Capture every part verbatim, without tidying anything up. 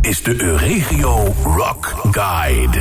is de Euregio Rock Guide.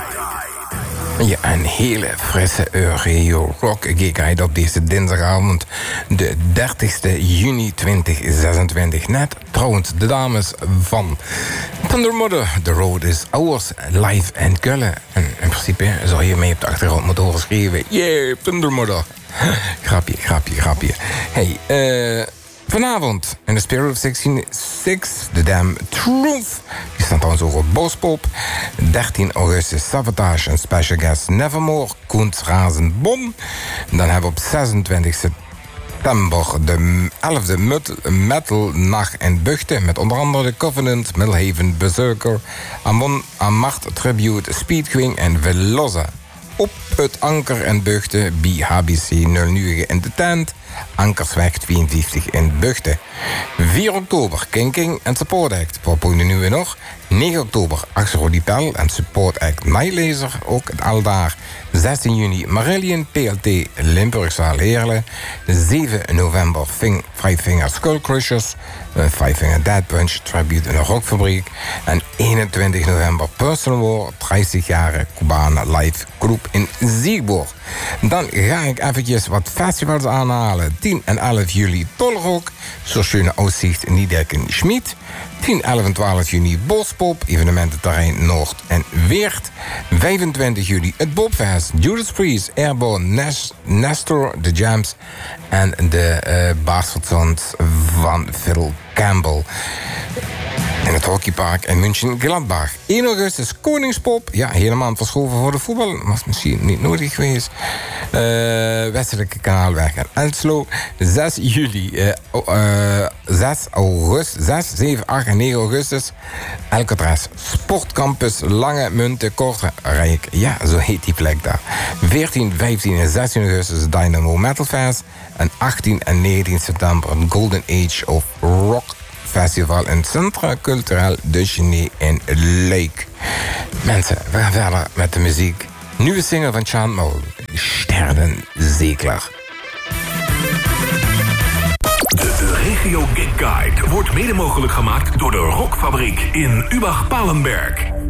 Ja, een hele frisse Euregio Rock Guide op deze dinsdagavond, de dertigste juni tweeduizend zesentwintig. Net trouwens de dames van Thunder Mother, The Road is Ours, live in Keulen. En in principe zou je mee op de achtergrond moeten horen schreeuwen: yeah, Thunder Mother. Grapje, grapje, grapje. Hey, eh... vanavond in The Spirit of zestien-zes, The Damn Truth. Die staat trouwens ook op Bospop. dertien augustus Savatage en special guest Nevermore, Koens Razenbom. Dan hebben we op zesentwintig september de elfde metal nacht in Buchten. Met onder andere The Covenant, Millhaven, Berserker, Amon, Amart Tribute, Speedwing en Veloza. Op het Anker en Buchten, bij H B C nul negen in de tent. Ankersweg tweeënvijftig in Buchten. vier oktober, Kinking en Support Act. Propoen nu weer nog. negen oktober, Axel Dipel en Support Act Nijlezer. Ook het aldaar. zestien juni, Marillion, P L T, Limburgzaal Heerlen. zeven november, Fing, Five Finger Skull Crushers. Five Finger Dead Punch, Tribute in de Rockfabriek. En eenentwintig november, Personal War, dertig jaar Cubana Live Groep in Ziegborg. Dan ga ik eventjes wat festivals aanhalen. tien en elf juli Tolrock, Zo Schöne Aussicht Niedecken Schmid. tien, elf en twaalf juni Bospop, evenemententerrein Noord en Weert. vijfentwintig juli het Bobfest, Judas Priest, Airborne, Nes, Nestor, The Jams en de uh, Baarsfordsons van Phil Campbell. In het hockeypark in München-Gladbach. één augustus Koningspop. Ja, helemaal verschoven voor de voetbal. Was misschien niet nodig geweest. Uh, Westelijke Kanaalweg en Elslo. zes juli. Uh, uh, zes augustus. zes, zeven, acht en negen augustus. Alcatraz Sportcampus Lange Munten Kortrijk. Ja, zo heet die plek daar. veertien, vijftien en zestien augustus Dynamo Metal Fest. En achttien en negentien september Golden Age of Rock Festival in Centra Culturel de Genee in Leek. Mensen, we gaan verder met de muziek. Nieuwe single van Chant Mole, Sternenzegler. De Euregio Gig Guide wordt mede mogelijk gemaakt door de Rockfabriek in Übach-Palenberg.